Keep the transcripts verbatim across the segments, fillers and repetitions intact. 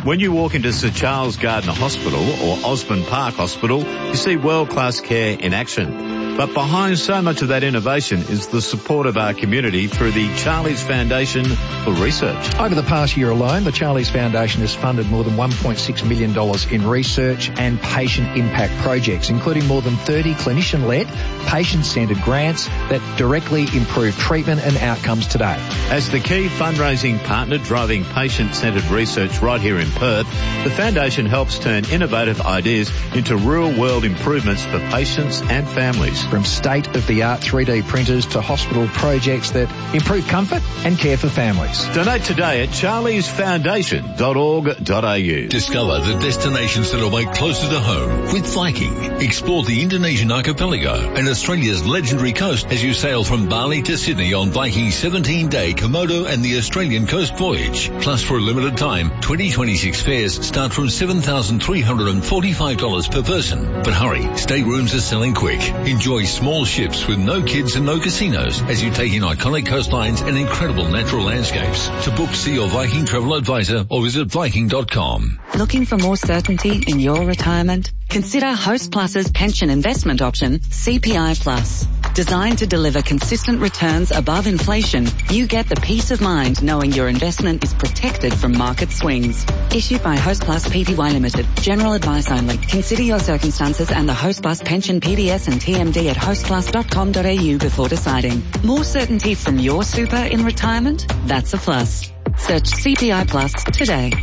When you walk into Sir Charles Gardner Hospital or Osborne Park Hospital, you see world-class care in action. But behind so much of that innovation is the support of our community through the Charlie's Foundation for Research. Over the past year alone, the Charlie's Foundation has funded more than one point six million dollars in research and patient impact projects, including more than thirty clinician-led, patient-centred grants that directly improve treatment and outcomes today. As the key fundraising partner driving patient-centred research right here in Perth, the Foundation helps turn innovative ideas into real-world improvements for patients and families. From state-of-the-art three D printers to hospital projects that improve comfort and care for families. Donate today at charlies foundation dot org dot a u. Discover the destinations that await closer to home with Viking. Explore the Indonesian archipelago and Australia's legendary coast as you sail from Bali to Sydney on Viking's seventeen-day Komodo and the Australian coast voyage. Plus, for a limited time, twenty twenty-six fares start from seven thousand three hundred forty-five dollars per person. But hurry, staterooms are selling quick. Enjoy small ships with no kids and no casinos as you take in iconic coastlines and incredible natural landscapes. To book, see your Viking travel advisor or visit viking dot com. Looking for more certainty in your retirement? Consider Host Plus's pension investment option, C P I Plus. Designed to deliver consistent returns above inflation, you get the peace of mind knowing your investment is protected from market swings. Issued by Host Plus Pty Limited. General advice only. Consider your circumstances and the Host Plus pension P D S and T M D at host plus dot com dot a u before deciding. More certainty from your super in retirement? That's a plus. Search C P I Plus today.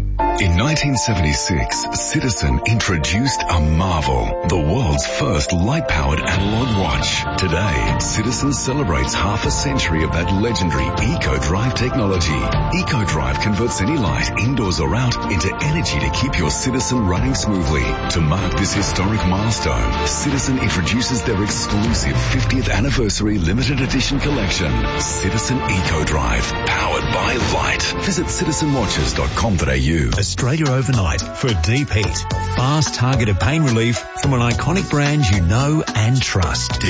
In nineteen seventy-six, Citizen introduced a marvel, the world's first light-powered analog watch. Today, Citizen celebrates half a century of that legendary EcoDrive technology. EcoDrive converts any light, indoors or out, into energy to keep your Citizen running smoothly. To mark this historic milestone, Citizen introduces their exclusive fiftieth anniversary limited edition collection, Citizen EcoDrive, powered by light. Visit citizen watches dot com dot a u. Australia Overnight for deep heat. Fast targeted pain relief from an iconic brand you know and trust.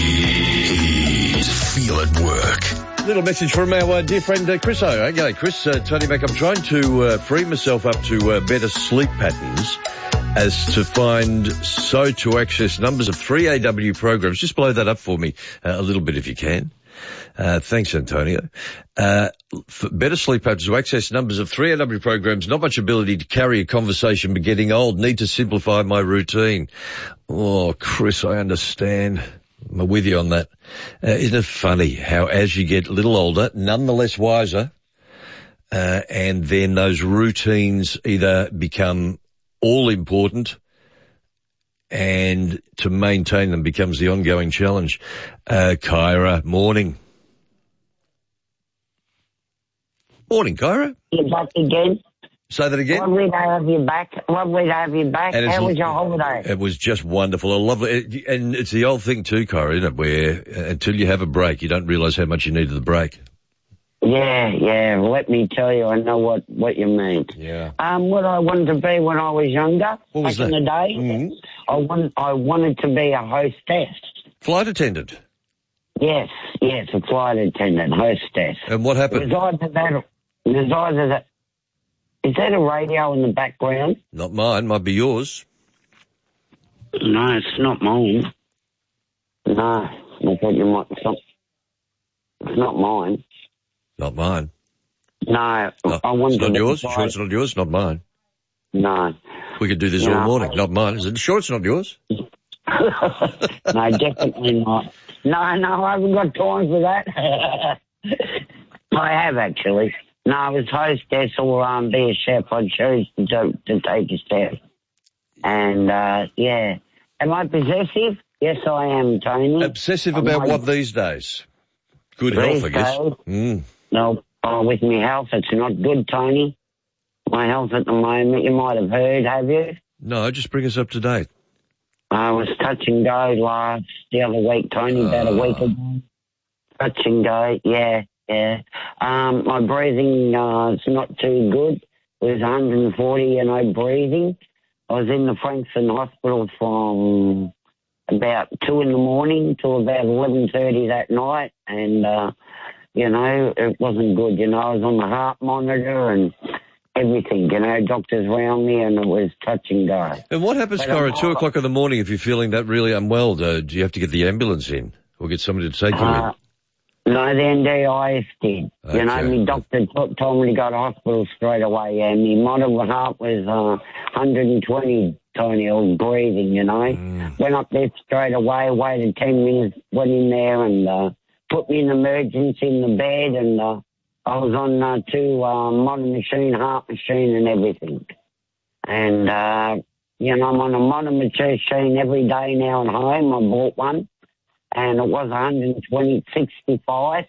Deep. Feel it work. Little message from our uh, dear friend uh, Chris O. Okay, Chris, uh, Tony Mac, I'm trying to uh, free myself up to uh, better sleep patterns as to find so to access numbers of three A W programs. Just blow that up for me uh, a little bit if you can. Uh, thanks, Antonio. Uh, for better sleep patterns to access numbers of three A W programs, not much ability to carry a conversation, but getting old. Need to simplify my routine. Oh, Chris, I understand. I'm with you on that. Uh, isn't it funny how as you get a little older, nonetheless wiser, uh, and then those routines either become all important and to maintain them becomes the ongoing challenge. Uh, Kyra, morning. Morning, Kyra. You're back again. Say that again. Lovely to have you back. Lovely to have you back. And How was your holiday? It was just wonderful. I love it. And it's the old thing too, Kyra, isn't it, where until you have a break, you don't realise how much you needed the break. Yeah, yeah. Let me tell you, I know what, what you mean. Yeah. Um, what I wanted to be when I was younger, what was back that? in the day, mm-hmm. I, want, I wanted to be a hostess. Flight attendant? Yes, yes, a flight attendant, hostess. And what happened? It was either that, it was either that, is that a radio in the background? Not mine, might be yours. No, it's not mine. No, I thought you might, it's not mine. Not mine. No, no I wanted it's not to yours? decide. Sure it's not yours? Not mine. No. We could do this no, all morning. I... Not mine. Is it sure it's not yours? No, definitely not. No, no, I haven't got time for that. I have, actually. No, I was hostess or um, be a chef. I chose to, do, to take a step. And, uh, yeah. Am I possessive? Yes, I am, Tony. Obsessive about what these days? Good health, I guess. Mm. No, oh, with my health, it's not good, Tony. My health at the moment, you might have heard, have you? No, just bring us up to date. I was touch and go last, the other week, Tony, uh. about a week ago. Touch and go, yeah, yeah. Um, my breathing, uh, it's not too good. It was one hundred forty, you know, breathing. I was in the Frankston Hospital from about two in the morning till about eleven thirty that night, and, uh, you know, it wasn't good. You know, I was on the heart monitor and everything, you know, doctors around me, and it was touch and go. And what happens, Cara, at two o'clock in the morning if you're feeling that really unwell? Do, do you have to get the ambulance in or get somebody to take you Uh, no, the N D I S did. Okay. You know, my doctor t- told me to go to hospital straight away, and my monitor heart was uh, one hundred twenty, Tony, I was breathing, you know. Mm. Went up there straight away, waited ten minutes, went in there and uh, put me in emergency in the bed, and uh, I was on uh, two uh, modern machine, heart machine and everything. And, uh, you know, I'm on a modern machine every day now at home. I bought one, and it was one hundred twenty, sixty-five.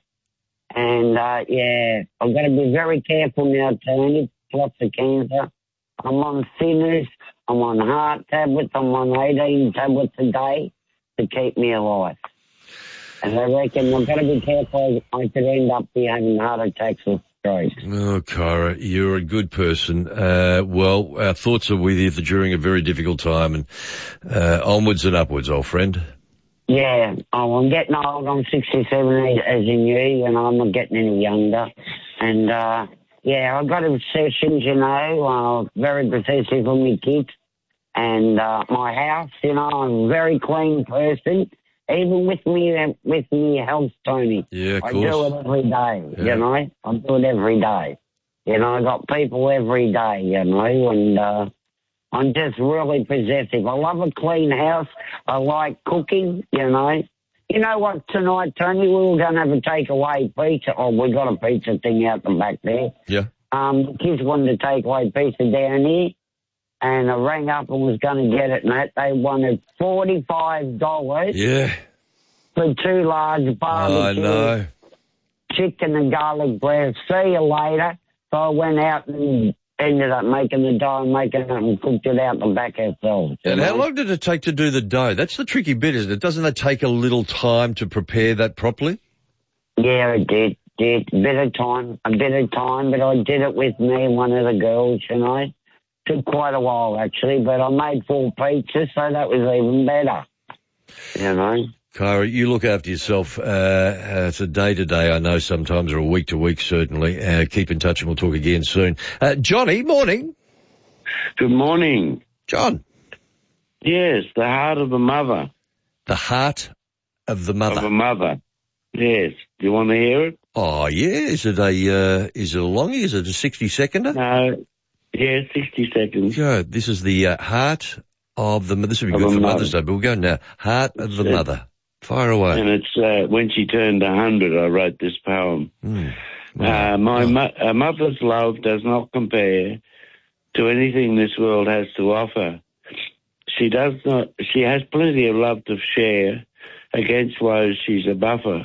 And, uh, yeah, I've got to be very careful now, Tony, lots of cancer. I'm on thinners, I'm on heart tablets, I'm on eighteen tablets a day to keep me alive. And I reckon I've got to be careful. I could end up be having heart attacks or strokes. Oh, Cara, you're a good person. Uh, well, our thoughts are with you during a very difficult time, and uh, onwards and upwards, old friend. Yeah, oh, I'm getting old. I'm sixty-seven as in you, and I'm not getting any younger. And, uh, yeah, I've got obsessions, you know, uh, very possessive of my kids. And uh, my house, you know, I'm a very clean person. Even with me, with me health, Tony. Yeah, of I course. do it every day, Yeah. you know. I do it every day. You know, I got people every day, you know, and uh, I'm just really possessive. I love a clean house. I like cooking, you know. You know what, tonight, Tony, we were going to have a takeaway pizza. Oh, we got a pizza thing out the back there. Yeah. Um, the kids wanted to take away pizza down here. And I rang up and was going to get it, and that they wanted forty-five dollars Yeah. for two large barbecue I know. chicken and garlic bread. See you later. So I went out and ended up making the dough and making it and cooked it out the back ourselves. you And how know? long did it take to do the dough? That's the tricky bit, isn't it? Doesn't it take a little time to prepare that properly? Yeah, it did. Did a bit of time, a bit of time, but I did it with me and one of the girls, you know. Took quite a while, actually, but I made four pizzas, so that was even better, you know. Cara, you look after yourself. Uh, uh, it's a day-to-day, I know, sometimes, or a week-to-week, certainly. Uh, keep in touch and we'll talk again soon. Uh, Johnny, morning. Good morning. John. Yes, the heart of a mother. The heart of the mother. Of a mother. Yes. Do you want to hear it? Oh, yeah. Is it a, uh, is it a longie? Is it a sixty-seconder? No. Yeah, sixty seconds. Go. This is the uh, heart of the, this would be Of good a for mother. Mother's Day, but we'll go now. Heart of the Yeah. mother. Fire away. And it's uh, when she turned a hundred, I wrote this poem. Mm. Uh, my mo- a mother's love does not compare to anything this world has to offer. She does not. She has plenty of love to share. Against woes, she's a buffer.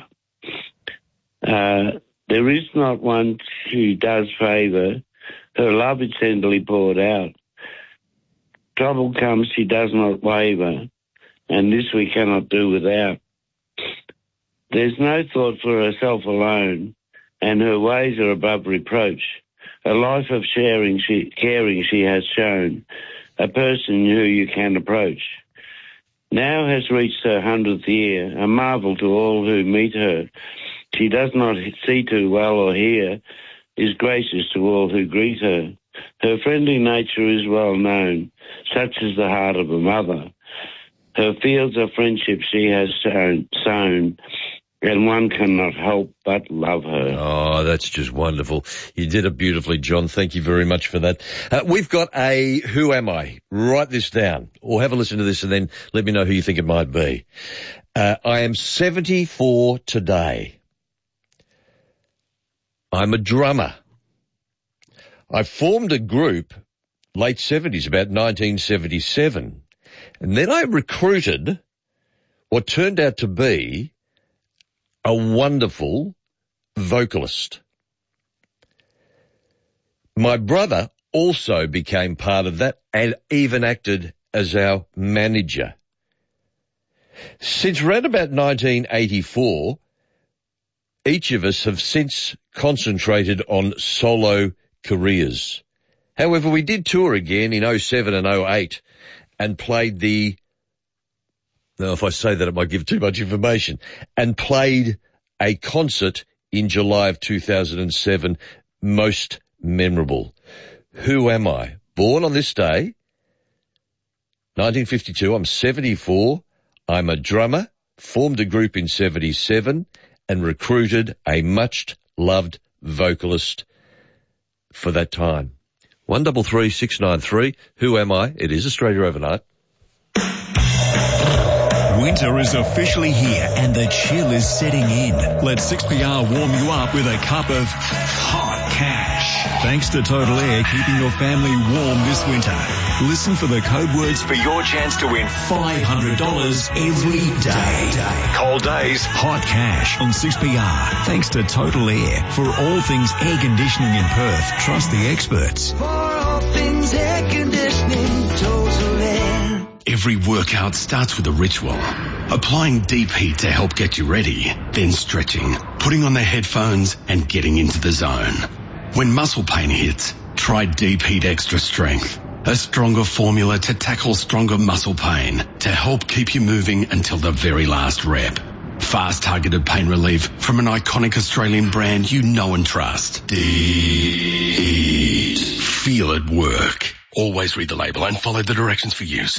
Uh, there is not one she does favour. Her love is tenderly poured out. Trouble comes, she does not waver, and this we cannot do without. There's no thought for herself alone, and her ways are above reproach. A life of sharing, she, caring she has shown, a person who you can approach. Now has reached her hundredth year, a marvel to all who meet her. She does not see too well or hear, is gracious to all who greet her. Her friendly nature is well known, such is the heart of a mother. Her fields of friendship she has sown, sown, and one cannot help but love her. Oh, that's just wonderful. You did it beautifully, John. Thank you very much for that. Uh, we've got a Who Am I? Write this down, or have a listen to this and then let me know who you think it might be. Uh, I am seventy-four today. I'm a drummer. I formed a group late seventies, about nineteen seventy-seven, and then I recruited what turned out to be a wonderful vocalist. My brother also became part of that and even acted as our manager. Since around about nineteen eighty-four, each of us have since concentrated on solo careers. However, we did tour again in oh seven and oh eight and played the, now if I say that it might give too much information, and played a concert in July of two thousand seven, most memorable. Who am I? Born on this day, nineteen fifty-two. I'm seventy-four. I'm a drummer, formed a group in seventy-seven, and recruited a much-loved vocalist for that time. One double three six nine three. Who am I? It is Australia Overnight. Winter is officially here and the chill is setting in. Let six P R warm you up with a cup of hot cash. Thanks to Total Air, keeping your family warm this winter. Listen for the code words for your chance to win five hundred dollars every day. Cold days, hot cash on six P R. Thanks to Total Air. For all things air conditioning in Perth, trust the experts. For all things air conditioning, Total Air. Every workout starts with a ritual. Applying deep heat to help get you ready, then stretching, putting on the headphones and getting into the zone. When muscle pain hits, try Deep Heat Extra Strength, a stronger formula to tackle stronger muscle pain to help keep you moving until the very last rep. Fast targeted pain relief from an iconic Australian brand you know and trust. Deep Heat. Feel it work. Always read the label and follow the directions for use.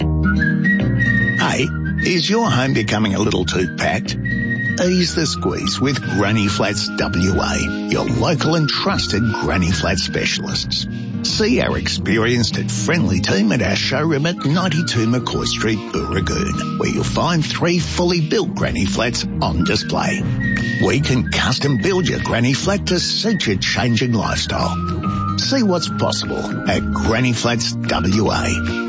Hey, is your home becoming a little too packed? Ease the squeeze with Granny Flats W A, your local and trusted Granny Flat specialists. See our experienced and friendly team at our showroom at ninety-two McCoy Street, Booragoon, where you'll find three fully built Granny Flats on display. We can custom build your Granny Flat to suit your changing lifestyle. See what's possible at Granny Flats W A.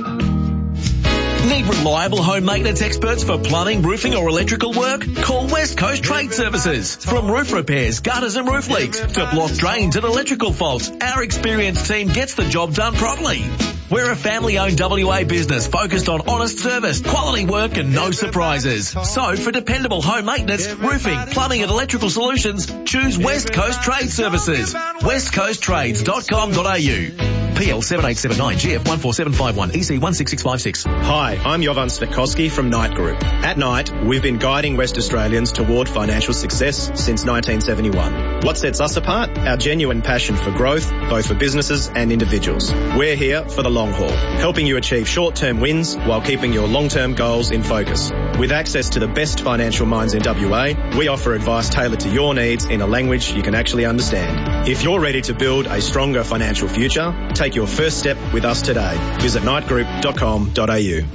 Need reliable home maintenance experts for plumbing, roofing or electrical work? Call West Coast Trade Services. From roof repairs, gutters and roof leaks to blocked drains and electrical faults, our experienced team gets the job done properly. We're a family-owned W A business focused on honest service, quality work and no surprises. So for dependable home maintenance, roofing, plumbing and electrical solutions, choose West Coast Trade Services. west coast trades dot com dot a u. P L seven eight seven nine G F one four seven five one E C one six six five six. Hi, I'm Jovan Svetkoski from Knight Group. At Knight, we've been guiding West Australians toward financial success since nineteen seventy-one. What sets us apart? Our genuine passion for growth, both for businesses and individuals. We're here for the long haul, helping you achieve short-term wins while keeping your long-term goals in focus. With access to the best financial minds in W A, we offer advice tailored to your needs in a language you can actually understand. If you're ready to build a stronger financial future, take your first step with us today. Visit knight group dot com dot a u.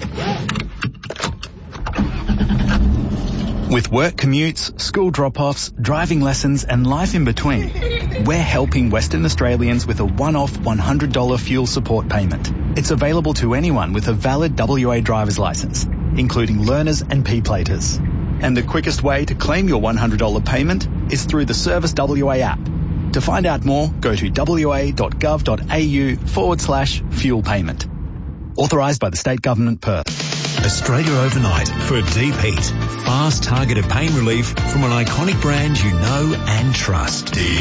With work commutes, school drop-offs, driving lessons and life in between, we're helping Western Australians with a one-off one hundred dollars fuel support payment. It's available to anyone with a valid W A driver's licence, including learners and P-platers. And the quickest way to claim your one hundred dollars payment is through the Service W A app. To find out more, go to wa.gov.au forward slash fuel payment. Authorised by the State Government, Perth. Australia Overnight for Deep Heat. Fast targeted pain relief from an iconic brand you know and trust. Deep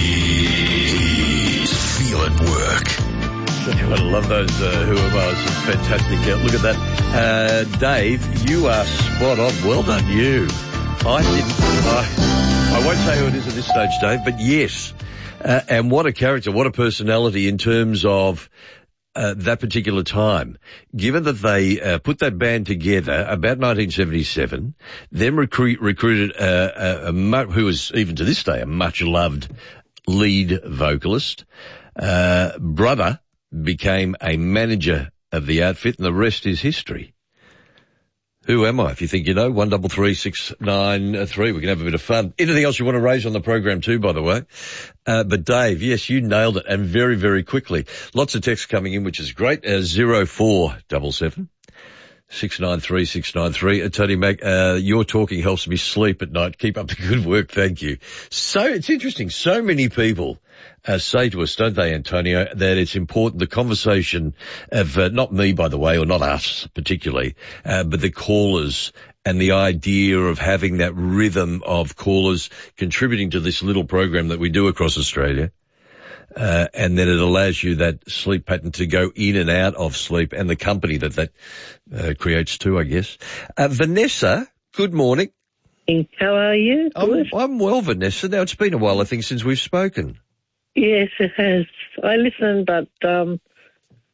Heat. Feel it work. I love those uh, Who Am I? It's fantastic. Uh, look at that. Uh, Dave, you are spot on. Well done, you. I didn't, I, I won't say who it is at this stage, Dave, but yes. Uh, and what a character, what a personality in terms of uh, that particular time. Given that they uh, put that band together about nineteen seventy-seven, then recruit, recruited a, a, a mu- who is even to this day a much-loved lead vocalist. Uh, brother became a manager of the outfit, and the rest is history. Who am I? If you think you know, one double three six nine three. We can have a bit of fun. Anything else you want to raise on the program too, by the way? Uh, but Dave, yes, you nailed it, and very, very quickly. Lots of texts coming in, which is great. Uh, zero four double seven six nine three six nine three. Uh, Tony Mac, uh, your talking helps me sleep at night. Keep up the good work. Thank you. So it's interesting. So many people Uh, say to us, don't they, Antonio, that it's important, the conversation of, uh, not me, by the way, or not us particularly, uh, but the callers and the idea of having that rhythm of callers contributing to this little program that we do across Australia. Uh, and then it allows you that sleep pattern to go in and out of sleep and the company that that uh, creates too, I guess. Uh, Vanessa, good morning. How are you? I'm, I'm well, Vanessa. Now, it's been a while, I think, since we've spoken. Yes, it has. I listen, but um,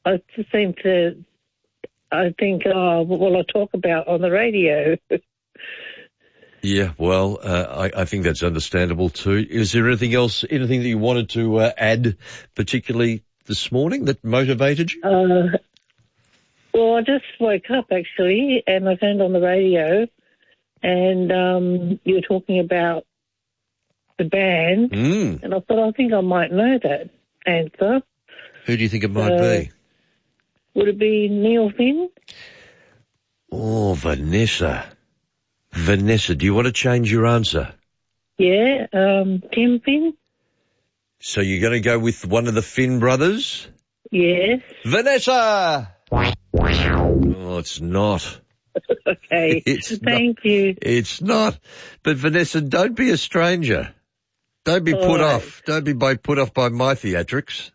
I just seem to, I think, oh, what will I talk about on the radio? Yeah, well, uh, I, I think that's understandable too. Is there anything else, anything that you wanted to uh, add, particularly this morning, that motivated you? Uh, well, I just woke up actually, and I turned on the radio, and um, you were talking about the band, mm. and I thought, I think I might know that answer. Who do you think it might uh, be? Would it be Neil Finn? Oh, Vanessa. Vanessa, do you want to change your answer? Yeah, um, Tim Finn. So you're going to go with one of the Finn brothers? Yes. Vanessa! Oh, it's not. Okay, it's thank not. you. It's not. But Vanessa, don't be a stranger. Don't be All put right. off. Don't be by, put off by my theatrics.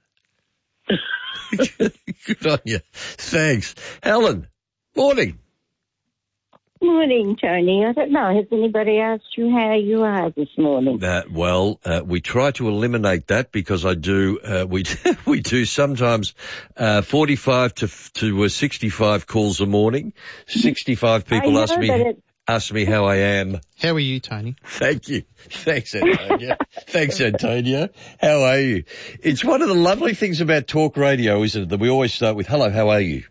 Good on you. Thanks. Helen, morning. Morning, Tony. I don't know. Has anybody asked you how you are this morning? Uh, well, uh, we try to eliminate that because I do, uh, we, we do sometimes, uh, forty-five to, to uh, sixty-five calls a morning. sixty-five people I ask know, me, but it- ask me how I am. How are you, Tony? Thank you. Thanks, Antonio. Thanks, Antonio. How are you? It's one of the lovely things about talk radio, isn't it, that we always start with, hello, how are you?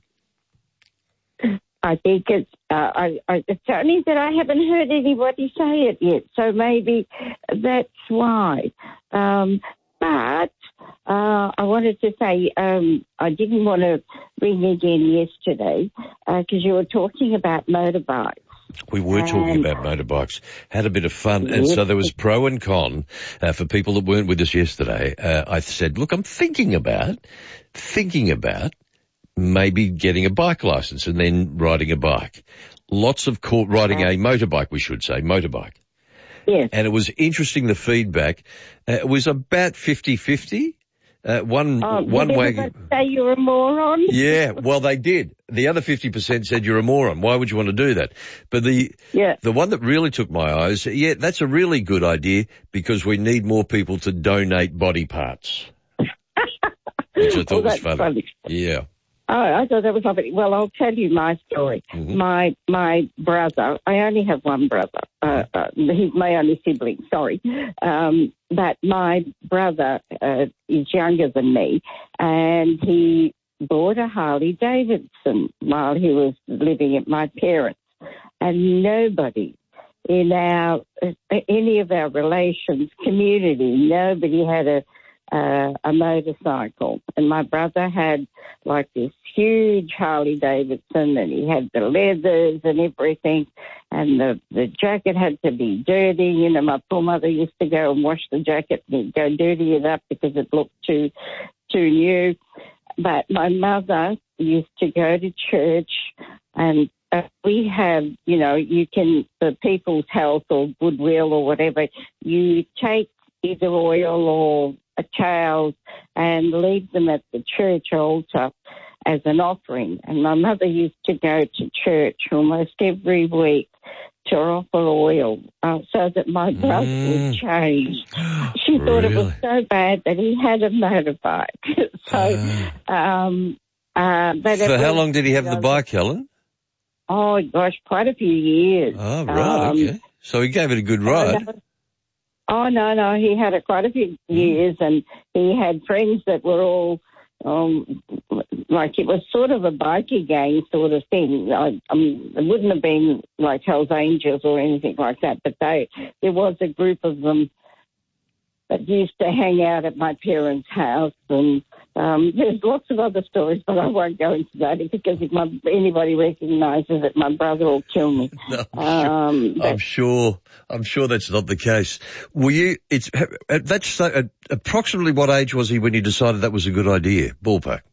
I think it's, uh, I, I, it's only that I haven't heard anybody say it yet, so maybe that's why. Um, but uh, I wanted to say um, I didn't want to ring again yesterday because uh, you were talking about motorbikes. We were talking Um, about motorbikes, had a bit of fun, and Yes. so there was pro and con. Uh, for people that weren't with us yesterday, uh, I said, look, I'm thinking about, thinking about maybe getting a bike license and then riding a bike. Lots of court riding a motorbike, we should say, motorbike. Yes. And it was interesting, the feedback. Uh, it was about fifty-fifty. Uh, one, Oh, one did way. everybody say you're a moron? Yeah, well, they did. The other fifty percent said you're a moron. Why would you want to do that? But the yeah. the one that really took my eyes, yeah, that's a really good idea because we need more people to donate body parts. Which I thought Oh, was that's funny. funny. Yeah. Oh, I thought that was lovely. Well, I'll tell you my story. Mm-hmm. My my brother, I only have one brother. Uh, uh, he's my only sibling, sorry. Um, but my brother uh, is younger than me, and he bought a Harley Davidson while he was living at my parents'. And nobody in our, uh, any of our relations, community, nobody had a Uh, a motorcycle, and my brother had like this huge Harley Davidson, and he had the leathers and everything, and the the jacket had to be dirty. You know, my poor mother used to go and wash the jacket and he'd go dirty it up because it looked too too new. But my mother used to go to church, and uh, we have, you know, you can, for People's Health or Goodwill or whatever, you take either oil or a towel and leave them at the church altar as an offering. And my mother used to go to church almost every week to offer oil uh, so that my brother Mm. would change. She thought it was so bad that he had a motorbike. so, um, uh, but it For how was, long did he have you the know, bike, Helen? Oh, gosh, quite a few years. Oh, right, Um, okay. So he gave it a good ride. Oh, no. Oh, no, no, he had it quite a few years, and he had friends that were all, um, like, it was sort of a bikie gang sort of thing. I, I mean, it wouldn't have been like Hell's Angels or anything like that, but they there was a group of them that used to hang out at my parents' house, and um, there's lots of other stories, but I won't go into that because if my, anybody recognises it, my brother will kill me. No, I'm, um, sure, I'm sure. I'm sure that's not the case. Were you? It's that's so, uh, approximately what age was he when you decided that was a good idea? Ballpark.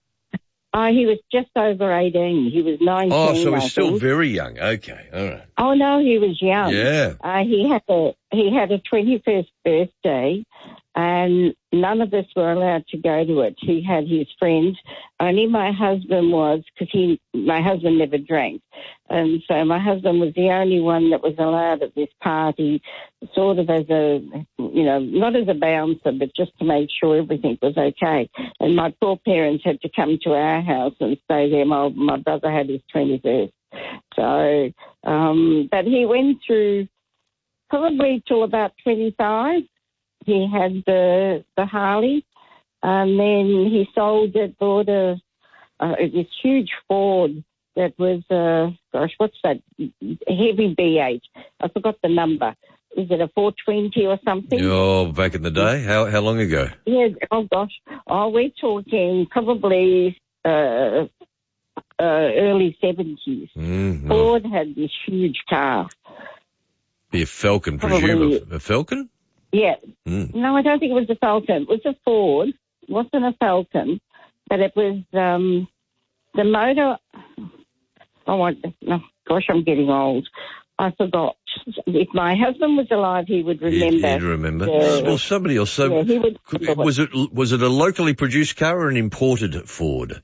Uh, he was just over eighteen. He was nineteen. Oh, so I he's still think. very young. Okay, all right. Oh no, he was young. Yeah. Uh, he had a he had a twenty-first birthday, and none of us were allowed to go to it. He had his friend only my husband was, because he, my husband never drank. And so my husband was the only one that was allowed at this party, sort of as a, you know, not as a bouncer, but just to make sure everything was okay. And my poor parents had to come to our house and stay there. My, my brother had his twenty-first. So, um, but he went through probably till about twenty-five. He had the, the Harley. And then he sold it, bought a, uh, this huge Ford that was, uh, gosh, what's that? Heavy B eight. I forgot the number. Is it a four twenty or something? Oh, back in the day? How how long ago? Yeah, oh gosh. Oh, we're talking probably uh, uh, early seventies. Mm, Ford had this huge car. Be a Falcon, Probably. presume. A, a Falcon? Yeah. Mm. No, I don't think it was a Falcon. It was a Ford. It wasn't a Falcon, but it was um, the motor. Oh, I, oh, gosh, I'm getting old. I forgot. If my husband was alive, he would remember. He'd, he'd remember. The, well, somebody else. So yeah, he would. Was it was it a locally produced car or an imported Ford?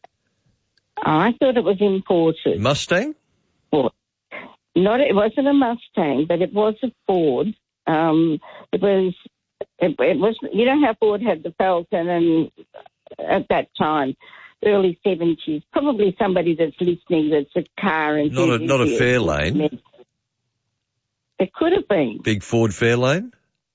I thought it was imported. Mustang? Ford. Not. It wasn't a Mustang, but it was a Ford. Um, it was. It, it was, you know how Ford had the Falcon, and at that time, early seventies, probably somebody that's listening that's a car and not a not a Fairlane. It could have been big Ford Fairlane.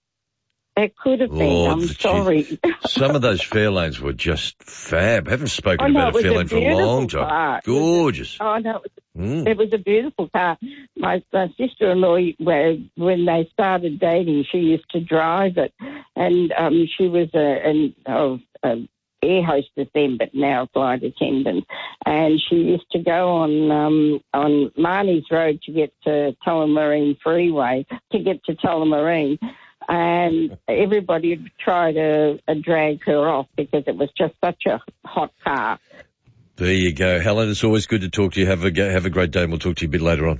It could have been. Oh, I'm sorry. Some of those Fairlanes were just fab. I haven't spoken oh, no, about a Fairlane for a long time. Car. Gorgeous. Oh no, it was, mm. it was a beautiful car. My, my sister-in-law, when they started dating, she used to drive it, and um, she was a, an oh, a air hostess then, but now a flight attendant. And she used to go on um, on Marnie's Road to get to Tullamarine Freeway to get to Tullamarine. And everybody would try to uh, drag her off because it was just such a hot car. There you go. Helen, it's always good to talk to you. Have a, have a great day, and we'll talk to you a bit later on.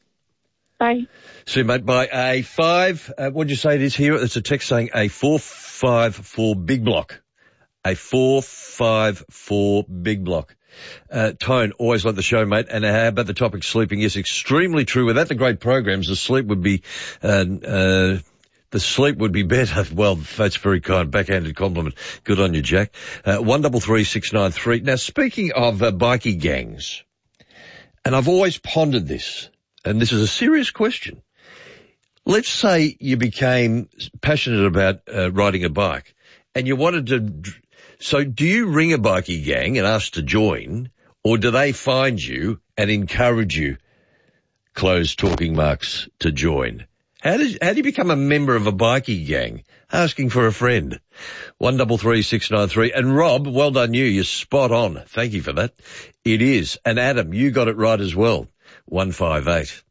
Bye. See you, mate. By a five, uh, what did you say it is here? It's a text saying a four five four big block. A four five four big block. Uh, Tone, always like the show, mate. And how about the topic sleeping? Yes, extremely true. Without the great programs, the sleep would be... Uh, uh, The sleep would be better. Well, that's very kind. Backhanded compliment. Good on you, Jack. Uh, one double three six nine three. Now, speaking of uh, bikie gangs, and I've always pondered this, and this is a serious question. Let's say you became passionate about uh, riding a bike, and you wanted to. So, do you ring a bikie gang and ask to join, or do they find you and encourage you, close talking marks, to join? How does, how do you become a member of a bikie gang? Asking for a friend. One double three six nine three. And Rob, well done you. You're spot on. Thank you for that. It is. And Adam, you got it right as well. one five eight.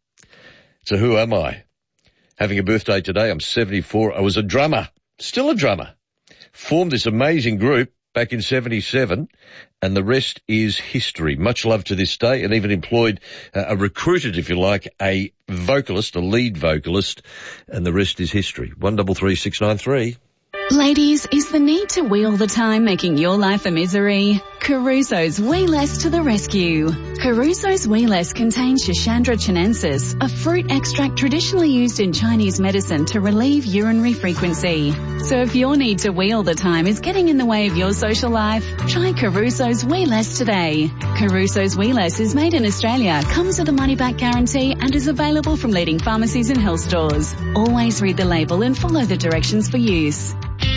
So who am I? Having a birthday today. I'm seventy-four. I was a drummer. Still a drummer. Formed this amazing group back in seventy-seven, and the rest is history. Much love to this day, and even employed, uh, a recruited, if you like, a vocalist, a lead vocalist, and the rest is history. One double three six nine three. Ladies, is the need to wee all the time making your life a misery? Caruso's Wee Less to the rescue. Caruso's Wee Less contains Schisandra chinensis, a fruit extract traditionally used in Chinese medicine to relieve urinary frequency. So if your need to wee all the time is getting in the way of your social life, try Caruso's Wee Less today. Caruso's Wee Less is made in Australia, comes with a money-back guarantee, and is available from leading pharmacies and health stores. Always read the label and follow the directions for use.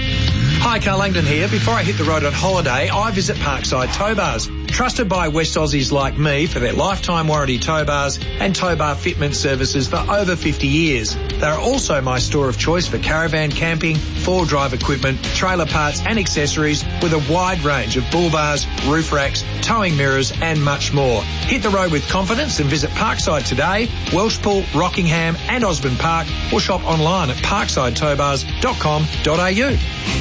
Hi, Carl Langdon here. Before I hit the road on holiday, I visit Parkside Tow Bars. Trusted by West Aussies like me for their lifetime warranty tow bars and tow bar fitment services for over fifty years. They're also my store of choice for caravan camping, four-wheel drive equipment, trailer parts and accessories with a wide range of bull bars, roof racks, towing mirrors and much more. Hit the road with confidence and visit Parkside today, Welshpool, Rockingham and Osborne Park, or shop online at parkside tow bars dot com dot a u.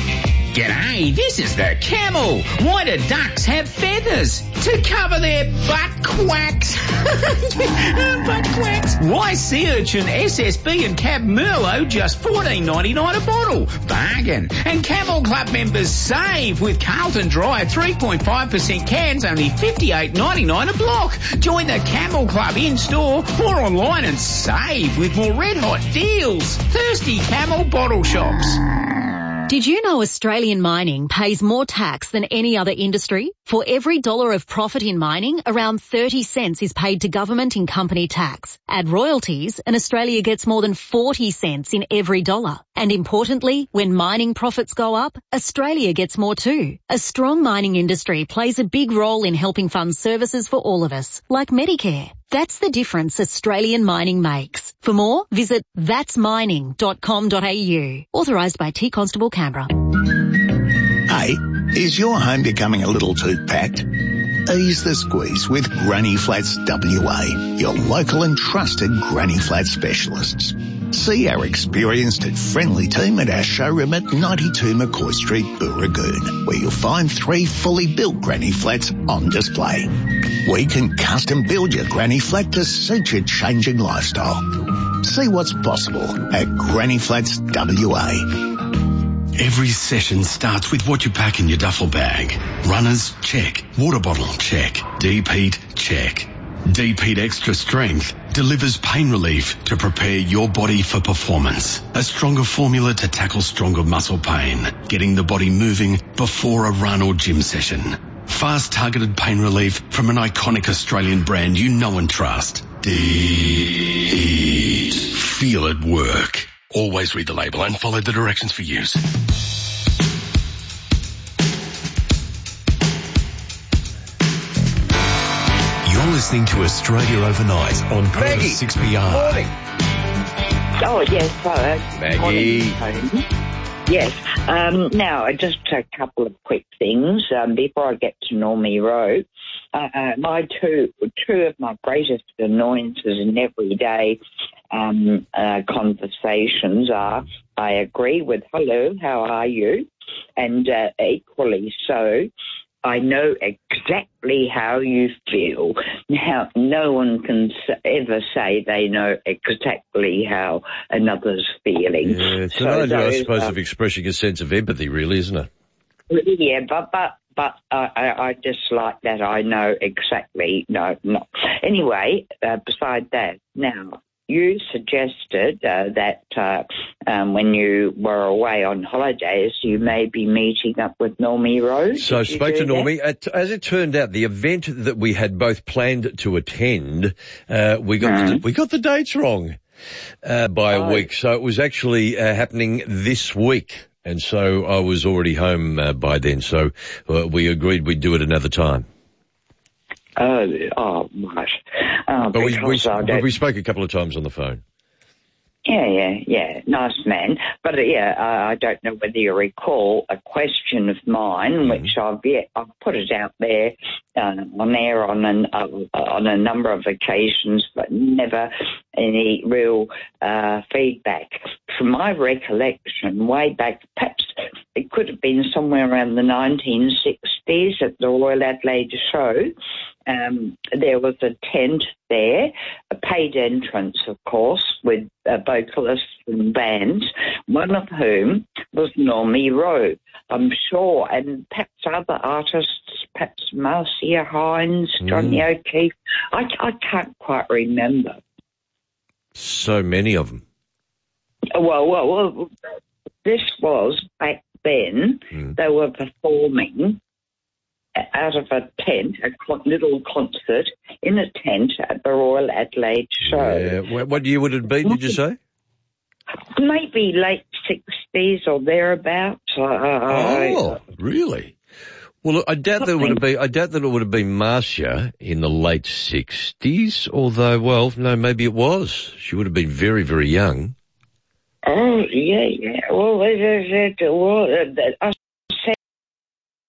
G'day, this is the camel. Why do ducks have feathers? To cover their butt quacks. Butt quacks. Why sea urchin, S S B and Cab Merlot just fourteen ninety-nine a bottle? Bargain. And Camel Club members save with Carlton Dry three point five percent cans, only fifty-eight ninety-nine a block. Join the Camel Club in-store or online and save with more red-hot deals. Thirsty Camel bottle shops. Did you know Australian mining pays more tax than any other industry? For every dollar of profit in mining, around thirty cents is paid to government in company tax. Add royalties and Australia gets more than forty cents in every dollar. And importantly, when mining profits go up, Australia gets more too. A strong mining industry plays a big role in helping fund services for all of us, like Medicare. That's the difference Australian mining makes. For more, visit that's mining dot com dot a u. Authorised by T Constable Canberra. Hey, is your home becoming a little too packed? Ease the squeeze with Granny Flats W A, your local and trusted Granny Flat specialists. See our experienced and friendly team at our showroom at ninety-two McCoy Street, Booragoon, where you'll find three fully built Granny Flats on display. We can custom build your Granny Flat to suit your changing lifestyle. See what's possible at Granny Flats W A. Every session starts with what you pack in your duffel bag. Runners, check. Water bottle, check. Deep heat, check. Deep Heat Extra Strength delivers pain relief to prepare your body for performance. A stronger formula to tackle stronger muscle pain, getting the body moving before a run or gym session. Fast targeted pain relief from an iconic Australian brand you know and trust. Deep Heat. Feel it work. Always read the label and follow the directions for use. You're listening to Australia Overnight on Maggie, six P R. Morning. Oh, yes, hello. Maggie. Morning. Yes. Um, now, just a couple of quick things um, before I get to Normie Rowe. Uh, uh, my two, two of my greatest annoyances in everyday um, uh, conversations are, I agree with hello, how are you? And uh, equally so, I know exactly how you feel. Now, no one can ever say they know exactly how another's feeling. Yeah, it's so an idea, I those, suppose, uh, of expressing a sense of empathy, really, isn't it? Yeah, but but but uh, I, I just like that. I know exactly. No, no. Anyway, uh, beside that, now you suggested uh, that uh, um, when you were away on holidays, you may be meeting up with Normie Rowe. So I spoke to Normie. As it turned out, the event that we had both planned to attend, uh, we got mm. the, we got the dates wrong uh, by oh. a week. So it was actually uh, happening this week. And so I was already home uh, by then. So uh, we agreed we'd do it another time. Uh, oh, right. Uh, but we, we, but we spoke a couple of times on the phone. Yeah, yeah, yeah. Nice man. But, uh, yeah, uh, I don't know whether you recall a question of mine, mm-hmm. which I've yet, I've put it out there uh, on air on, an, uh, on a number of occasions, but never any real uh, feedback. From my recollection, way back, perhaps it could have been somewhere around the nineteen sixties at the Royal Adelaide Show. Um, there was a tent there, a paid entrance, of course, with uh, vocalists and bands, one of whom was Normie Rowe, I'm sure, and perhaps other artists, perhaps Marcia Hines, Johnny mm. O'Keefe. I, I can't quite remember. So many of them. Well, well, well this was back then. Mm. They were performing out of a tent, a little concert in a tent at the Royal Adelaide Show. Yeah. What year would it be, did you say? Maybe late sixties or thereabouts. Oh, I, really? Well, I doubt that it would have been. I doubt that it would have been Marcia in the late sixties. Although, well, no, maybe it was. She would have been very, very young. Oh yeah, yeah. Well, it, it, it, well, I